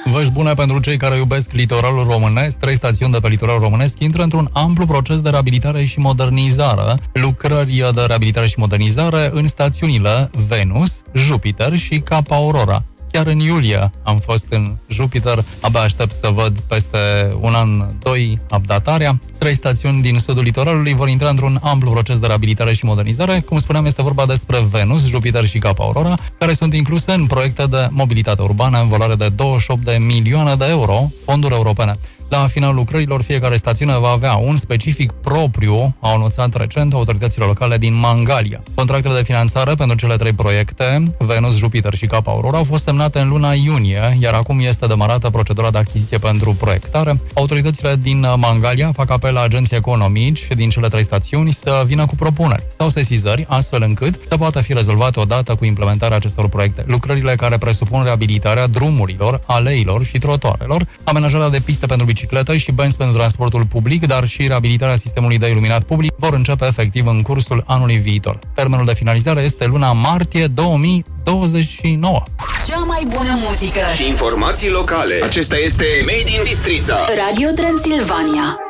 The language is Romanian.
Vești bune pentru cei care iubesc litoralul românesc. 3 stațiuni de pe litoralul românesc intră într-un amplu proces de reabilitare și modernizare. Lucrări de reabilitare și modernizare în stațiunile Venus, Jupiter și Cap Aurora. Chiar în iulie am fost în Jupiter, abia aștept să văd peste un an, 2, updatarea. 3 stațiuni din sudul litoralului vor intra într-un amplu proces de reabilitare și modernizare. Cum spuneam, este vorba despre Venus, Jupiter și Cap Aurora, care sunt incluse în proiecte de mobilitate urbană în valoare de 28 de milioane de euro, fonduri europene. La finalul lucrărilor, fiecare stațiune va avea un specific propriu, au anunțat recent autoritățile locale din Mangalia. Contractele de finanțare pentru cele 3 proiecte, Venus, Jupiter și Cap Aurora, au fost semnate în luna iunie, iar acum este demarată procedura de achiziție pentru proiectare. Autoritățile din Mangalia fac apel la agenții economici din cele 3 stațiuni să vină cu propuneri sau sesizări, astfel încât să poată fi rezolvate odată cu implementarea acestor proiecte. Lucrările care presupun reabilitarea drumurilor, aleilor și trotuarelor, amenajarea de piste pentru bicicletă și benzi pentru transportul public, dar și reabilitarea sistemului de iluminat public vor începe efectiv în cursul anului viitor. Termenul de finalizare este luna martie 2029. Cea mai bună muzică și informații locale. Acesta este Made in Bistrița. Radio Transilvania.